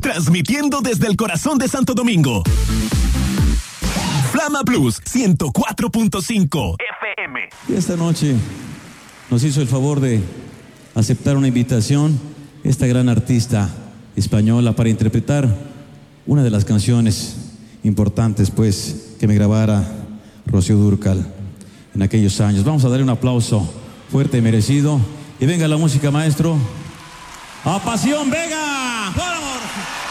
transmitiendo desde el corazón de Santo Domingo. Flama Plus 104.5 FM. Y esta noche nos hizo el favor de aceptar una invitación esta gran artista española para interpretar una de las canciones importantes, pues, que me grabara Rocío Dúrcal en aquellos años. Vamos a darle un aplauso fuerte y merecido. Y venga la música, maestro. ¡A pasión, venga! ¡Por amor!